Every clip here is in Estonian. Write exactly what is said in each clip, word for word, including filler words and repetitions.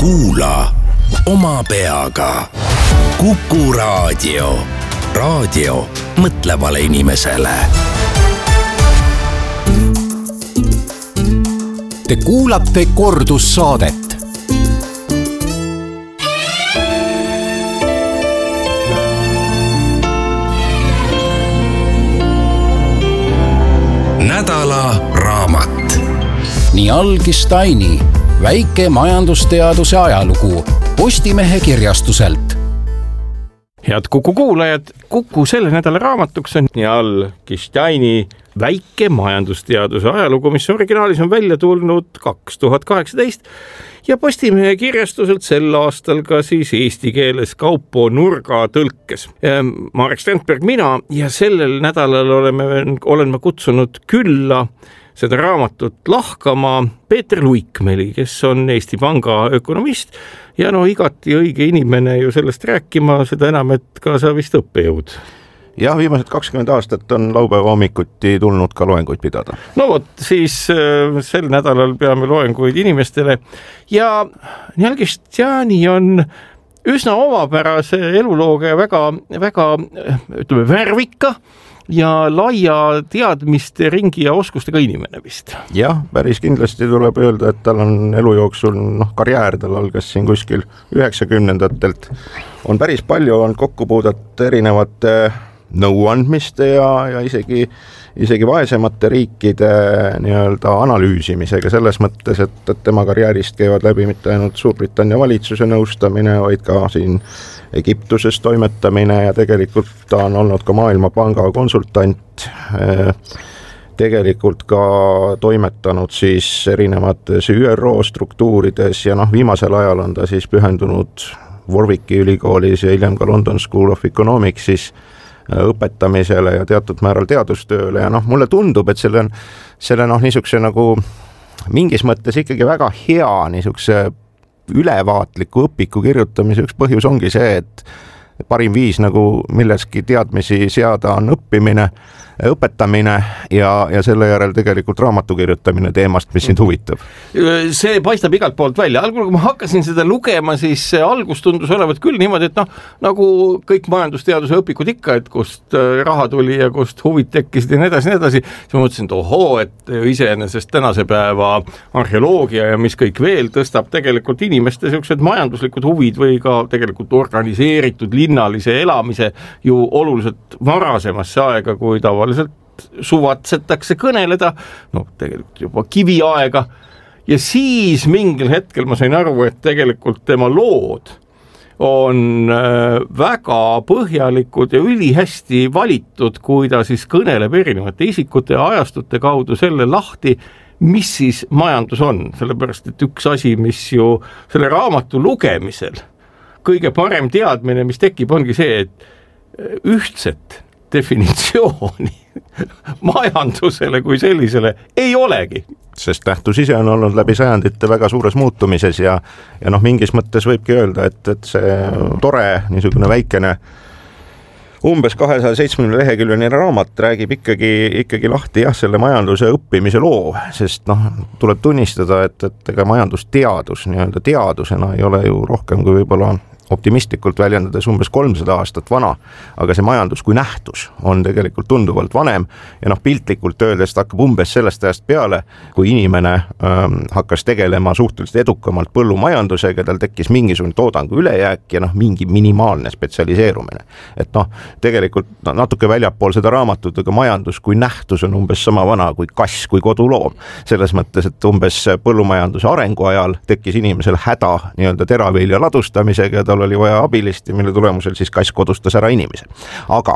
Kuula oma peaga. Kuku Raadio. Raadio mõtlevale inimesele. Te kuulate kordussaadet. Nädala raamat. Nii algis Taini väike majandusteaduse ajalugu Postimehe kirjastuselt. Head Kuku kuulajad, Kuku selle nädala raamatuks on Nii algis Taini väike majandusteaduse ajalugu, mis originaalis on välja tulnud kaks tuhat kaheksateist ja Postimehe kirjastuselt sel aastal ka siis eesti keeles Kaupo Nurga tõlkes. Marek Strandberg mina ja sellel nädalal oleme, olen ma kutsunud külla seda raamatut lahkama Peeter Luikmäe, kes on Eesti Panga ökonomist ja no igati õige inimene ju sellest rääkima, seda enam, et ka sa vist õppejõud. Jah, viimased kakskümmend aastat on laupäeva hommikuti tulnud ka loenguid pidada. No vot, siis äh, sel nädalal peame loenguid inimestele ja Nii algis Taini on üsna omapärase elulooga ja väga, väga ütleme, värvika ja laia teadmiste ringi ja oskustega inimene vist. Jah, päris kindlasti tuleb öelda, et tal on elu jooksul, noh, karjäär tal algas siin kuskil üheksakümnendatelt. On päris palju on kokkupuudet erinevate nõuandmiste ja, ja isegi, isegi vaesemate riikide nii-öelda analüüsimisega selles mõttes, et, et tema karjäärist käivad läbi mitte ainult Suurbritannia valitsuse nõustamine, vaid ka siin Egiptuses toimetamine ja tegelikult ta on olnud ka Maailmapanga konsultant, tegelikult ka toimetanud siis erinevates Ü R O struktuurides ja noh, viimasel ajal on ta siis pühendunud Warwicki ülikoolis ja hiljem ka London School of Economicsis õpetamisele ja teatud määral teadustööle ja noh, mulle tundub, et selle, selle noh, niisuguse nagu mingis mõttes ikkagi väga hea niisuguse ülevaatliku õpiku kirjutamise üks põhjus ongi see, et parim viis nagu milleski teadmisi seada on õppimine, õpetamine ja, ja selle järel tegelikult raamatu kirjutamine teemast, mis sind huvitab. See paistab igalt poolt välja. Algul, kui ma hakkasin seda lugema, siis algus tundus olevat küll niimoodi, et noh, nagu kõik majandusteaduse õpikud ikka, et kust raha tuli ja kust huvid tekkisid ja nii edasi, nii edasi. Siis ma mõtlesin, et ohoo, et iseenesest tänase päeva arheoloogia ja mis kõik veel tõstab tegelikult inimeste sellised majanduslikud huvid või ka tegelikult organiseeritud linnalise elamise ju oluliselt varasemasse aega, kui tavaliselt suvatsetakse kõneleda, no tegelikult juba kiviaega ja siis mingil hetkel ma sain aru, et tegelikult tema lood on väga põhjalikud ja ülihästi valitud, kui ta siis kõneleb erinevate isikute ja ajastute kaudu selle lahti, mis siis majandus on, sellepärast et üks asi, mis ju selle raamatu lugemisel kõige parem teadmine, mis tekib, ongi see, et ühtset definitsiooni majandusele kui sellisele ei olegi. Sest nähtus ise on olnud läbi sajandite väga suures muutumises ja, ja noh, mingis mõttes võibki öelda, et, et see tore niisugune väikene umbes kahesaja seitsmekümne leheküljeline raamat räägib ikkagi, ikkagi lahti jah, selle majanduse õppimise loo, sest noh, tuleb tunnistada, et, et ega majandusteadus nii-öelda teadusena ei ole ju rohkem kui võib-olla optimistlikult väljendades umbes kolmsada aastat vana, aga see majandus kui nähtus on tegelikult tunduvalt vanem ja noh, piltlikult öeldes ta hakkab umbes sellest ajast peale, kui inimene ähm, hakkas tegelema suhteliselt edukamalt põllumajandusega, tal tekkis mingisugune toodangu ülejääk ja noh, mingi minimaalne spetsialiseerumine. Et noh, tegelikult no, natuke väljapool seda raamatut, aga majandus kui nähtus on umbes sama vana kui kass kui koduloom. Selles mõttes, et umbes põllumajanduse arengu ajal tekkis inimesel häda nii-öelda teravilja ladustamisega ja tal oli vaja abilisti, mille tulemusel siis kass kodustas ära inimese. Aga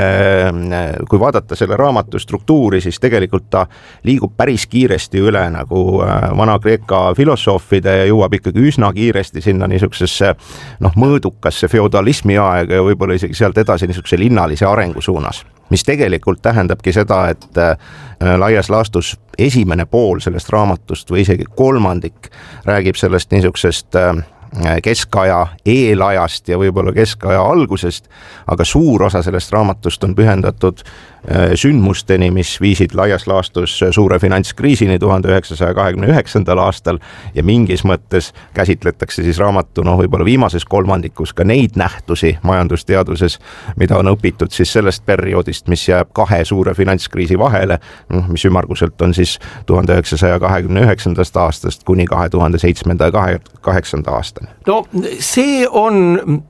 kui vaadata selle raamatu struktuuri, siis tegelikult ta liigub päris kiiresti üle nagu Vana-Kreeka filosoofide ja jõuab ikkagi üsna kiiresti sinna niisugusesse noh, mõõdukasse feodalismi aega ja võib-olla isegi sealt edasi niisuguse linnalise arengu suunas. Mis tegelikult tähendabki seda, et laias laastus esimene pool sellest raamatust või isegi kolmandik räägib sellest niisugusest keskaja eelajast ja võib-olla keskaja algusest, aga suur osa sellest raamatust on pühendatud sündmusteni, mis viisid laias laastus suure finantskriisini tuhande üheksasaja kahekümne üheksandal aastal ja mingis mõttes käsitletakse siis raamatu noh, võib-olla viimases kolmandikus ka neid nähtusi majandusteaduses, mida on õpitud siis sellest perioodist, mis jääb kahe suure finantskriisi vahele, mis ümmarguselt on siis tuhande üheksasaja kahekümne üheksandast aastast kuni kahe tuhande seitsmenda ja kaheksanda aastani. No see on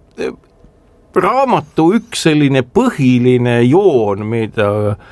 raamatu üks selline põhiline joon, mida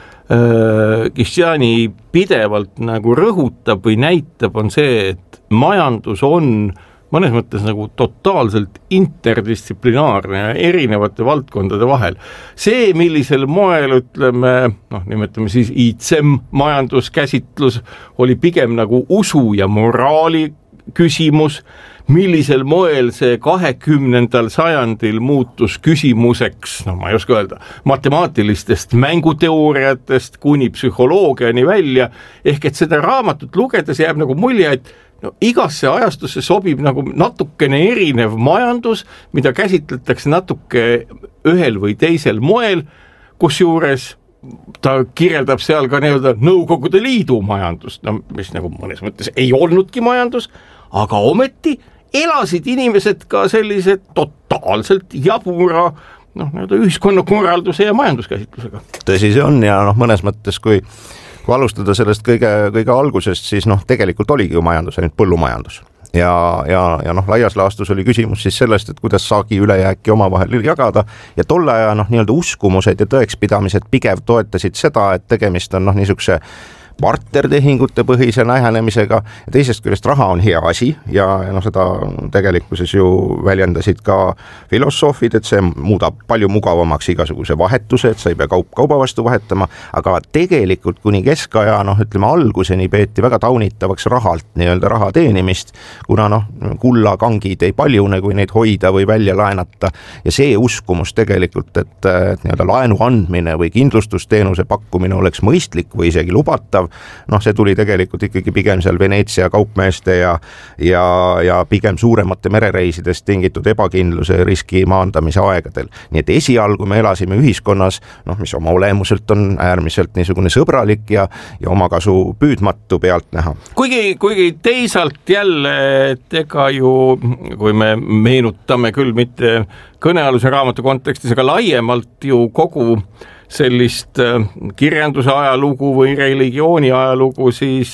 äh, Kishjani pidevalt nagu rõhutab või näitab, on see, et majandus on mõnes mõttes nagu totaalselt interdistsiplinaarne ja erinevate valdkondade vahel. See, millisel moel, ütleme, noh, nimetame siis I C E M majanduskäsitlus, oli pigem nagu usu ja moraali küsimus, millisel moel see kahekümnendal sajandil muutus küsimuseks, no ma ei oska öelda, matemaatilistest mänguteooriatest kuni psühholoogiani välja, ehk et seda raamatut lugedes jääb nagu mulje, et no igasse ajastusse sobib nagu natukene erinev majandus, mida käsitletakse natuke ühel või teisel moel, kus juures ta kirjeldab seal ka nii-öelda Nõukogude Liidu majandust, no, mis nagu mõnes mõttes ei olnudki majandus, aga ometi elasid inimesed ka sellised totaalselt jabura noh, nii-öelda ühiskonnakorralduse ja majanduskäsitlusega. Tõsi see on ja noh, mõnes mõttes, kui, kui alustada sellest kõige, kõige algusest, siis noh, tegelikult oligi ju majandus, ainult põllumajandus. Ja, ja, ja noh, laias laastus oli küsimus siis sellest, et kuidas saagi ülejääki omavahel jagada ja tolle aja noh, nii-öelda uskumused ja tõekspidamised pigev toetasid seda, et tegemist on noh, niisuguse partnertehingute põhise lähenemisega ja teisest küljest raha on hea asi ja, ja no seda tegelikkuses ju väljendasid ka filosoofid, et see muudab palju mugavamaks igasuguse vahetuse, et sa ei pea kaup kauba vastu vahetama, aga tegelikult kuni keskaja noh, ütleme alguseni peeti väga taunitavaks rahalt nii-öelda raha teenimist, kuna noh, kulla kangid ei paljune, kui neid hoida või välja laenata ja see uskumus tegelikult, et, et nii-öelda laenu andmine või kindlustusteenuse pakkumine oleks mõistlik või isegi lubatav, noh, see tuli tegelikult ikkagi pigem seal Veneetsia kaupmeeste ja, ja, ja pigem suuremate merereisidest tingitud ebakindluse ja riski maandamise aegadel. Nii et esialgu me elasime ühiskonnas, noh, mis oma olemuselt on äärmiselt niisugune sõbralik ja, ja omakasu püüdmatu pealt näha. Kuigi, kuigi teisalt jälle, et ega ju, kui me meenutame küll mitte kõnealuse raamatu kontekstis, aga laiemalt ju kogu sellist kirjanduse ajalugu või religiooni ajalugu, siis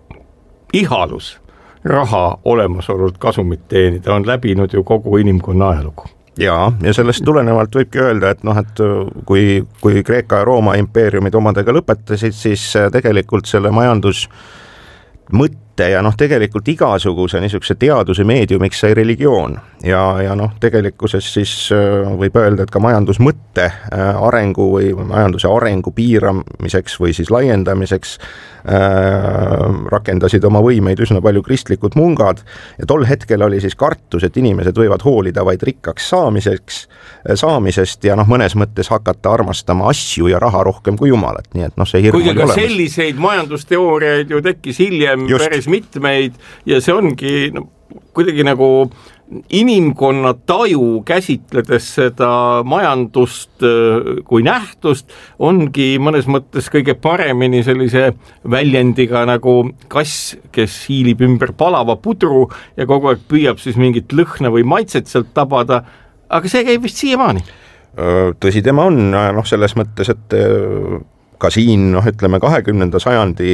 ihalus raha olemasolult kasumit teenida on läbinud ju kogu inimkonna ajalugu. Ja, ja sellest tulenevalt võibki öelda, et noh, et kui, kui Kreeka ja Rooma impeeriumid omadega lõpetasid, siis tegelikult selle majandus mõtte ja noh, tegelikult igasuguse niisuguse teaduse meediumiks sai religioon ja, ja noh, tegelikkuses siis võib öelda, et ka majandusmõtte arengu või majanduse arengu piiramiseks või siis laiendamiseks äh, rakendasid oma võimeid üsna palju kristlikud mungad ja tol hetkel oli siis kartus, et inimesed võivad hoolida vaid rikkaks saamiseks, saamisest ja noh, mõnes mõttes hakata armastama asju ja raha rohkem kui jumalat, nii et noh, see hirm oli olemas. Kuigi ka selliseid majandusteooriaid ju tekkis hiljem Just. päris mitmeid ja see ongi no, kuidagi nagu inimkonna taju käsitledes seda majandust kui nähtust ongi mõnes mõttes kõige paremini sellise väljendiga nagu kass, kes hiilib ümber palava pudru ja kogu aeg püüab siis mingit lõhna või maitset sealt tabada, aga see käib vist siiamaani. Tõsi tema on, noh selles mõttes, et ka siin, noh ütleme kahekümnenda sajandi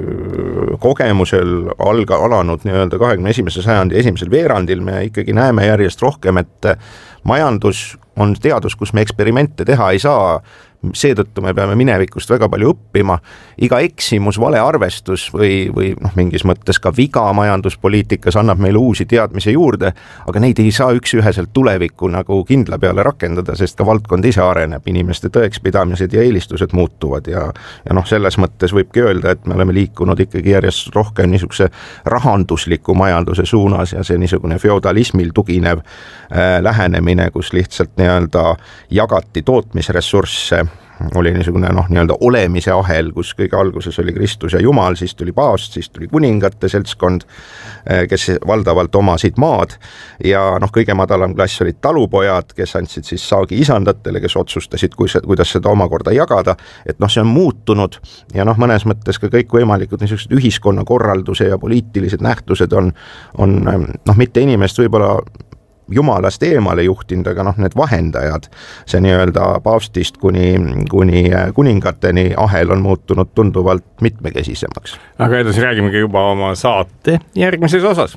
kogemusel alga, alanud nii-öelda kahekümne esimese sajandi esimesel veerandil me ikkagi näeme järjest rohkem, et majandus on teadus, kus me eksperimente teha ei saa, seetõttu me peame minevikust väga palju õppima, iga eksimus, vale arvestus või, või noh, mingis mõttes ka viga majanduspoliitikas annab meile uusi teadmisi juurde, aga neid ei saa üks üheselt tulevikku nagu kindla peale rakendada, sest ka valdkond ise areneb, inimeste tõekspidamised ja eelistused muutuvad ja, ja noh, selles mõttes võibki öelda, et me oleme liikunud ikkagi järjest rohkem niisuguse rahandusliku majanduse suunas ja see niisugune feodalismil tuginev äh, lähenemine, kus lihtsalt nii-öelda jagati tootmisressursse oli niisugune noh, nii-öelda olemise ahel, kus kõige alguses oli Kristus ja Jumal, siis tuli paavst, siis tuli kuningate seltskond, kes valdavalt omasid maad ja noh, kõige madalam klass olid talupojad, kes andsid siis saagi isandatele, kes otsustasid, kuidas seda omakorda jagada, et noh, see on muutunud ja noh, mõnes mõttes ka kõik võimalikud niisugused ühiskonnakorralduse ja poliitilised nähtused on, on noh, mitte inimest võib-olla jumalast eemale juhtinud, aga noh, need vahendajad, see nii-öelda paavstist kuni, kuni kuningateni ahel on muutunud tunduvalt mitmekesisemaks. Aga edasi räägimegi juba oma saate järgmises osas.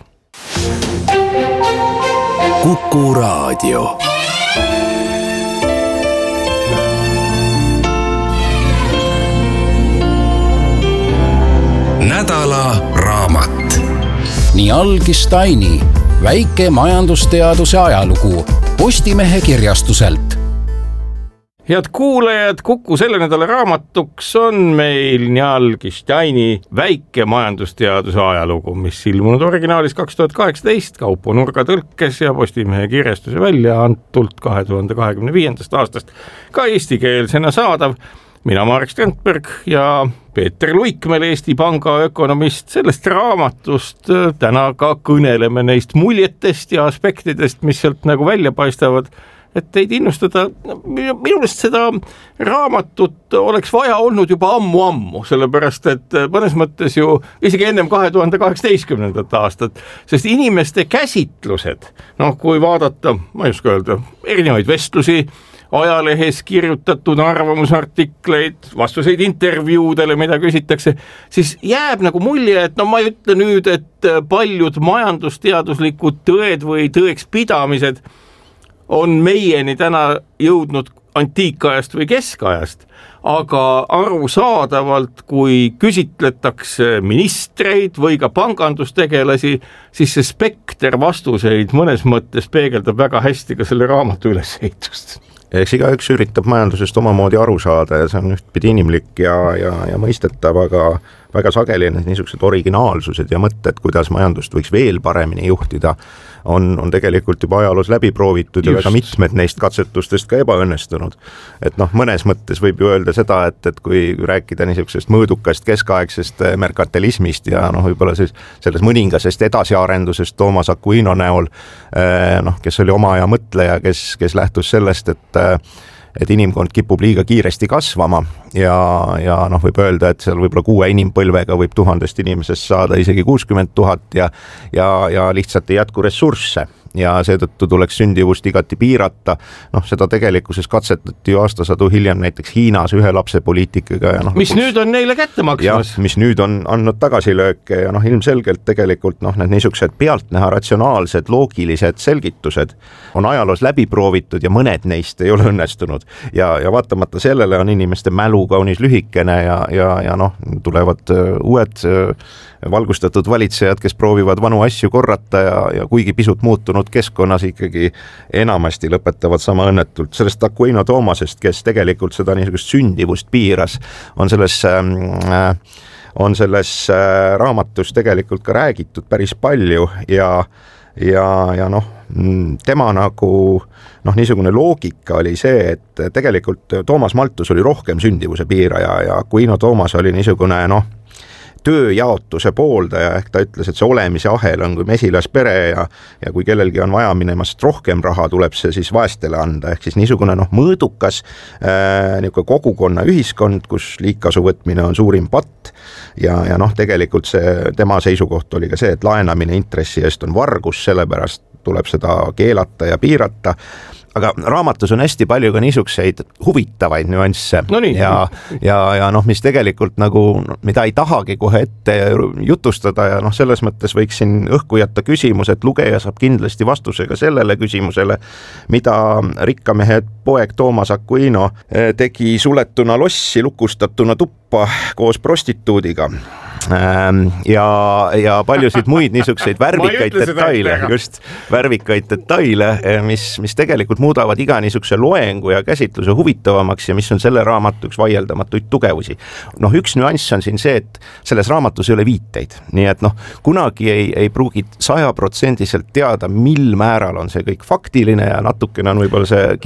Kuku Raadio. Nädala raamat. Nii algis Taini väike majandusteaduse ajalugu Postimehe kirjastuselt. Head kuulajad, Kuku selle nädala raamatuks on meil Nii algis Taini väike majandusteaduse ajalugu, mis ilmunud originaalis kaks tuhat kaheksateist Kaupo Nurga tõlkes ja Postimehe kirjastuse välja antult kahe tuhande kahekümne viiendast aastast ka eestikeelsena saadav. Mina Marek Strandberg ja Peeter Luikmäel, Eesti Panga ökonomist. Sellest raamatust täna ka kõneleme neist muljetest ja aspektidest, mis sealt nagu välja paistavad, et teid innustada. Minulest seda raamatut oleks vaja olnud juba ammu-ammu, sellepärast et mõnes mõttes ju isegi ennem kahe tuhande kaheksateistkümnendat aastat, sest inimeste käsitlused, noh kui vaadata, ma ei oska öelda, erinevaid vestlusi, ajalehes kirjutatud arvamusartikleid, vastuseid intervjuudele, mida küsitakse, siis jääb nagu mulje, et no ma ei ütle nüüd, et paljud majandusteaduslikud tõed või tõeks pidamised on meieni täna jõudnud antiikajast või keskajast, aga arusaadavalt, kui küsitletakse ministreid või ka pangandustegelasi, siis see spekter vastuseid mõnes mõttes peegeldab väga hästi ka selle raamatu ülesehitust. Eks igaüks üritab majandusest omamoodi aru saada ja see on ühtpidi inimlik ja, ja, ja mõistetav, aga väga sageli niisugused originaalsused ja mõtted, kuidas majandust võiks veel paremini juhtida, on, on tegelikult juba ajaloos läbi proovitud ja väga mitmed neist katsetustest ka ebaõnnestunud. Et noh, mõnes mõttes võib ju öelda seda, et, et kui rääkida niisugusest mõõdukast keskaegsest merkantilismist ja noh, võib-olla siis selles mõningasest edasiarendusest Toomas Aquino näol, noh, kes oli oma aja mõtleja, kes, kes lähtus sellest, et et inimkond kipub liiga kiiresti kasvama ja, ja noh, võib öelda, et seal võib-olla kuue inimpõlvega võib tuhandest inimesest saada isegi kuuskümmend tuhat ja, ja, ja lihtsalt ei jätku ressursse ja seetõttu tuleks sündivust igati piirata. Noh, seda tegelikkuses katsetati ju aastasadu hiljem näiteks Hiinas ühe lapse poliitikaga. Ja noh, mis kus, nüüd on neile kätte maksmas. Ja, mis nüüd on andnud tagasilööke ja noh, ilmselgelt tegelikult noh, need niisugused pealtnäha ratsionaalsed, loogilised selgitused on ajaloos läbi proovitud ja mõned neist ei ole õnnestunud. Ja, ja vaatamata sellele on inimeste mälu kaunis lühikene ja, ja, ja noh, tulevad uued valgustatud valitsejad, kes proovivad vanu asju korrata ja, ja kuigi pisut muutunud keskkonnas ikkagi enamasti lõpetavad sama õnnetult. Sellest Aquino Toomasest, kes tegelikult seda niisugust sündivust piiras, on selles, äh, on selles äh, raamatus tegelikult ka räägitud päris palju ja, ja, ja noh, tema nagu noh, niisugune loogika oli see, et tegelikult Toomas Malthus oli rohkem sündivuse piiraja ja Aquino Toomas oli niisugune noh, tööjaotuse pooldaja, ehk ta ütles, et see olemise ahel on kui mesilaspere ja, ja kui kellelgi on vaja minemast rohkem raha, tuleb see siis vaestele anda, ehk siis niisugune noh, mõõdukas äh, niisugune kogukonna ühiskond, kus liigkasu võtmine on suurim patt ja, ja noh, tegelikult see tema seisukoht oli ka see, et laenamine intressi eest on vargus, sellepärast tuleb seda keelata ja piirata. Aga raamatus on hästi palju ka niisugseid huvitavaid nüansse no nii, ja, ja, ja noh, mis tegelikult nagu, mida ei tahagi kohe ette jutustada ja noh, selles mõttes võiks siin õhku jätta küsimus, et lugeja saab kindlasti vastusega sellele küsimusele, mida rikkamehe poeg Toomas Aquino tegi suletuna lossi lukustatuna tuppa koos prostituudiga. Ja, ja paljusid muid niisugseid värvikaid detaile, just värvikaid detaile, mis, mis tegelikult muudavad iga niisuguse loengu ja käsitluse huvitavamaks ja mis on selle raamatu üks vaieldamatuid tugevusi. Noh, üks nüanss on siin see, et selles raamatus ei ole viiteid, nii et noh, kunagi ei, ei pruugi sajaprotsendiselt teada, mil määral on see kõik faktiline ja natukene on võib-olla see kirjutaja ka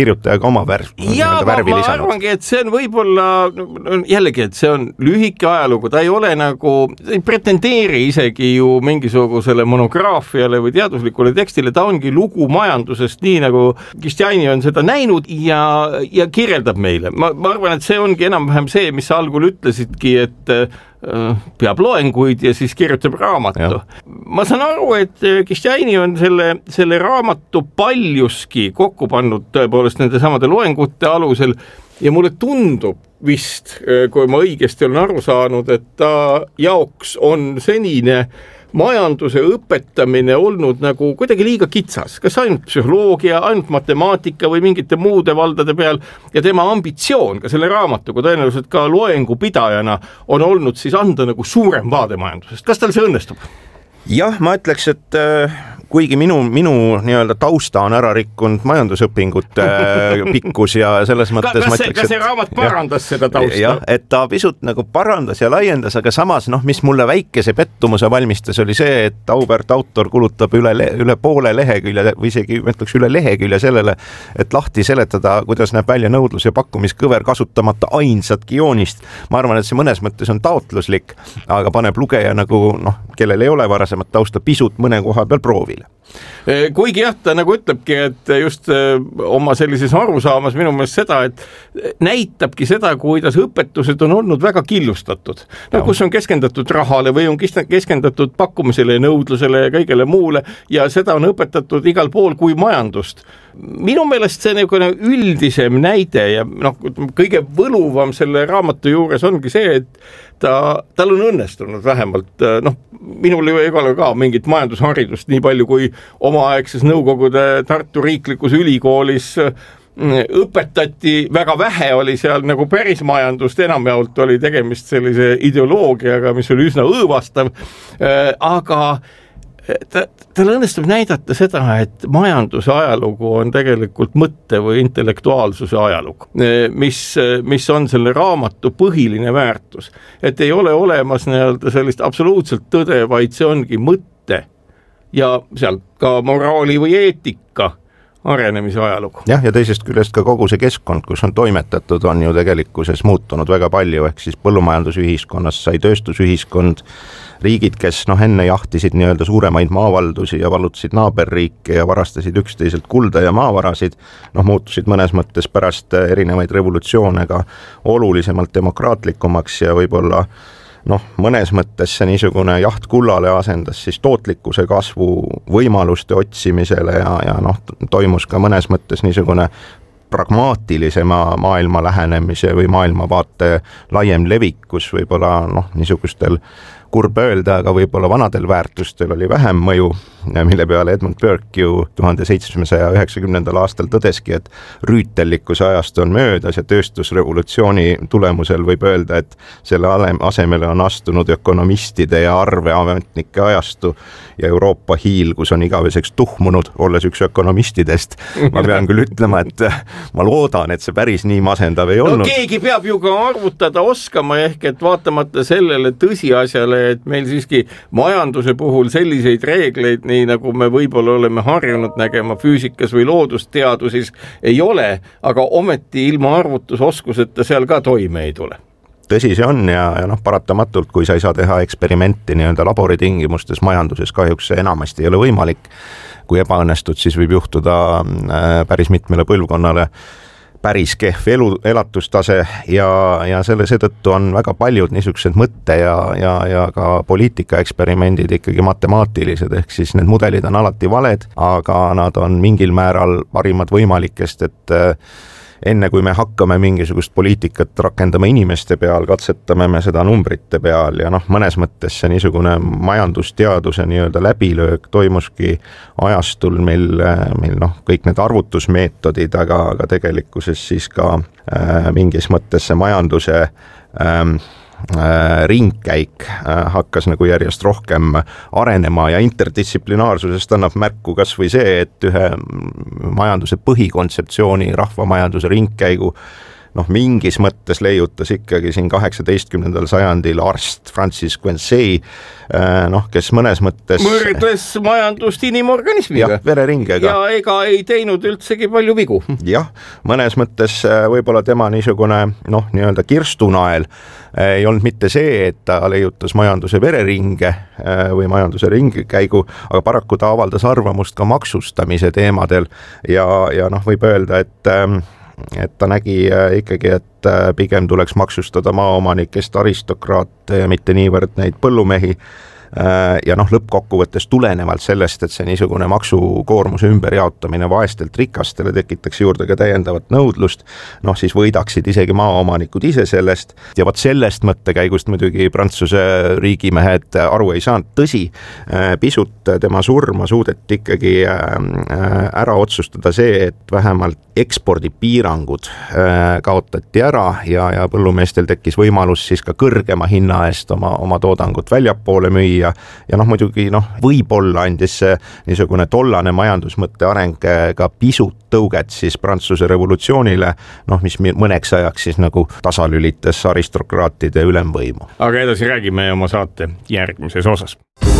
oma värv, ja ma, värvi ma lisanud. arvangi, et see on võib-olla jällegi, et see on lühike ajalugu, ta ei ole nagu, ei pretendeeri isegi ju mingisugusele monograafiale või teaduslikule tekstile, ta ongi lugu majandusest, nii nagu Giustiniani on seda näinud ja, ja kirjeldab meile. Ma, ma arvan, et see ongi enam-vähem see, mis sa algul ütlesidki, et peab loenguid ja siis kirjutab raamatu. Ma saan aru, et Giustiniani on selle, selle raamatu paljuski kokku pannud tõepoolest nende samade loengute alusel ja mulle tundub vist, kui ma õigesti olen aru saanud, et ta jaoks on senine majanduse õpetamine olnud nagu kuidagi liiga kitsas, kas ainult psühholoogia, ainult matemaatika või mingite muude valdade peal ja tema ambitsioon ka selle raamatuga tõenäoliselt ka loengupidajana on olnud siis anda nagu suurem vaade majandusest. Kas tal see õnnestub? Jah, ma ütleks, et kuigi minu, minu nii-öelda tausta on ära rikkunud majandusõpingute pikkus ja selles mõttes ka, ma see, ütleks, kas see raamat parandas jah, seda tausta? Jah, et ta pisut nagu parandas ja laiendas, aga samas, noh, mis mulle väikese pettumuse valmistas, oli see, et auväärt autor kulutab üle, üle poole lehekülje või isegi ütleks üle lehekülje sellele, et lahti seletada, kuidas näeb välja nõudlus ja pakkumiskõver kasutamata ainsatki joonist. Ma arvan, et see mõnes mõttes on taotluslik, aga paneb lugeja nagu, noh, kellel ei ole varasemat tausta, pisut mõne koha peal proovile. Kuigi jah, ta nagu ütlebki, et just oma sellises arusaamas minu meelest seda, et näitabki seda, kuidas õpetused on olnud väga killustatud. No, kus on keskendatud rahale või on keskendatud pakkumisele ja nõudlusele ja kõigele muule ja seda on õpetatud igal pool kui majandust. Minu meelest see nagu üldisem näide ja noh, kõige võluvam selle raamatu juures ongi see, et ta, tal on õnnestunud vähemalt, noh, minul ei ole ka mingit majandusharidust nii palju kui omaaegses Nõukogude Tartu riiklikus ülikoolis õpetati, väga vähe oli seal nagu päris majandust, enamjaolt oli tegemist sellise ideoloogiaga, mis oli üsna õõvastav, aga ta, tal õnnestub näidata seda, et majanduse ajalugu on tegelikult mõtte või intellektuaalsuse ajalugu, mis, mis on selle raamatu põhiline väärtus. Et ei ole olemas nii-öelda sellist absoluutselt tõde, vaid see ongi mõtte ja seal ka moraali või eetika arenemise ajalugu. Jah, ja teisest küljest ka kogu see keskkond, kus on toimetatud, on ju tegelikkuses muutunud väga palju, ehk siis põllumajandusühiskonnas sai tööstusühiskond, riigid, kes noh, enne jahtisid nii-öelda suuremaid maavaldusi ja vallutasid naaberriike ja varastasid üksteiselt kulda ja maavarasid, noh, muutusid mõnes mõttes pärast erinevaid revolutsioone ka olulisemalt demokraatlikumaks ja võib-olla noh, mõnes mõttes see niisugune jaht kullale asendas siis tootlikkuse kasvu võimaluste otsimisele ja, ja noh, toimus ka mõnes mõttes niisugune pragmaatilisema maailma lähenemise või maailmavaate laiem levik, kus võib-olla noh, niisugustel kurb öelda, aga võib-olla vanadel väärtustel oli vähem mõju, mille peale Edmund Burke ju tuhande seitsmesaja üheksakümnendal aastal tõdeski, et rüütellikkuse ajast on möödas ja tööstusrevolutsiooni tulemusel võib öelda, et selle asemele on astunud ökonomistide ja arveametnike ajastu ja Euroopa hiil, kus on igaveseks tuhmunud, olles üks ökonomistidest. Ma pean küll ütlema, et ma loodan, et see päris nii masendav ei olnud. No keegi peab ju ka arvutada oskama, ehk et vaatamata sellele tõsiasjale, et meil siiski majanduse puhul selliseid reegleid, nii nagu me võib-olla oleme harjunud nägema füüsikas või loodusteadusis, ei ole, aga ometi ilma arvutusoskuseta seal ka toime ei tule. Tõsi see on ja, ja noh, paratamatult, kui sa ei saa teha eksperimenti nii-öelda laboritingimustes majanduses, kahjuks see enamasti ei ole võimalik. Kui ebaõnnestud, siis võib juhtuda päris mitmele põlvkonnale päris kehv elu, elatustase ja, ja selle seetõttu on väga paljud niisugused mõtte ja, ja, ja ka poliitika eksperimendid ikkagi matemaatilised, ehk siis need mudelid on alati valed, aga nad on mingil määral parimad võimalikest, et enne kui me hakkame mingisugust poliitikat rakendama inimeste peal, katsetame me seda numbrite peal ja noh, mõnes mõttes see niisugune majandusteaduse nii-öelda läbilöök toimuski ajastul meil, meil noh, kõik need arvutusmeetodid, aga, aga tegelikkuses siis ka äh, mingis mõttes see majanduse ähm, ringkäik hakkas nagu järjest rohkem arenema ja interdistsiplinaarsusest annab märku kas või see, et ühe majanduse põhikontseptsiooni rahvamajanduse ringkäigu noh, mingis mõttes leiutas ikkagi siin kaheksateistkümnendal sajandil arst Francis Quensey, noh, kes mõnes mõttes mõrdles majandust inimorganismiga. Jah, vereringega. Ja ega ei teinud üldsegi palju vigu. Jah, mõnes mõttes võib-olla tema niisugune, noh, nii-öelda kirstunael ei olnud mitte see, et ta leiutas majanduse vereringe või majanduse ringikäigu, aga paraku ta avaldas arvamust ka maksustamise teemadel ja, ja noh, võib öelda, et et ta nägi ikkagi, et pigem tuleks maksustada maaomanikest aristokraate ja mitte niivõrd neid põllumehi. Ja noh, lõppkokkuvõttes tulenevalt sellest, et see niisugune maksukoormuse ümberjaotamine vaestelt rikastele tekitaks juurde ka täiendavat nõudlust, noh siis võidaksid isegi maaomanikud ise sellest ja vot sellest mõttekäigust muidugi Prantsuse riigimehed aru ei saanud. Tõsi, pisut tema surma suudeti ikkagi ära otsustada see, et vähemalt ekspordipiirangud kaotati ära ja, ja põllumeestel tekkis võimalus siis ka kõrgema hinna eest oma, oma toodangut väljapoole müüa. Ja, ja noh, muidugi noh, võib-olla andis see niisugune tollane majandusmõtte areng ka pisut tõuget siis Prantsuse revolutsioonile, noh, mis mõneks ajaks siis nagu tasalülitas aristokraatide ülemvõimu. Aga edasi räägime oma saate järgmises osas.